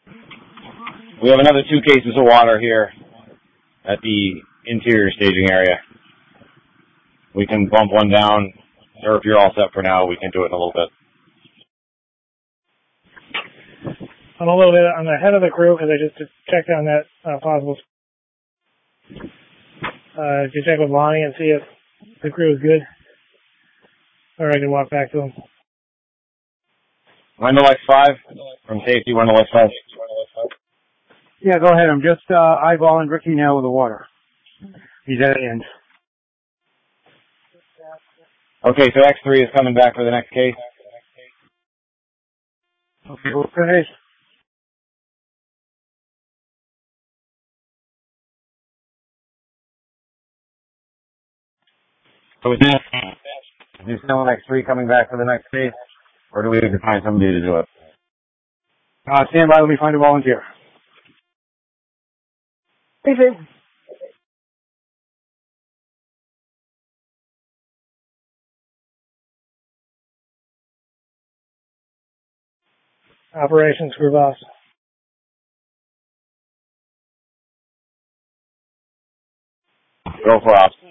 We have another 2 cases of water here at the interior staging area. We can bump one down, or if you're all set for now, we can do it in a little bit. I'm a little bit on the head of the crew because I just checked on that possible. If you check with Lonnie and see if the crew is good, or I can walk back to them. Wendell X5 from safety. Wendell X5. Yeah, go ahead. I'm just eyeballing Ricky now with the water. He's at the end. Okay, so X3 is coming back for the next case. Okay, we'll finish. So is someone X3 coming back for the next case, or do we need to find somebody to do it? Stand by. Let me find a volunteer. Thanks, Operations Crew Boss. Go for ops.